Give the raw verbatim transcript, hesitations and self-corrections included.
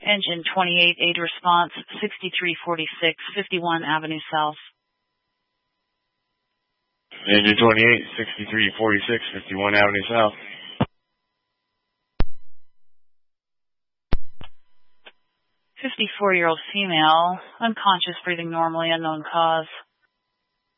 Engine twenty-eight, aid response, sixty-three forty-six, fifty-one Avenue South. Engine twenty-eight, sixty-three forty-six, fifty-one Avenue South. fifty-four-year-old female, unconscious, breathing normally, unknown cause.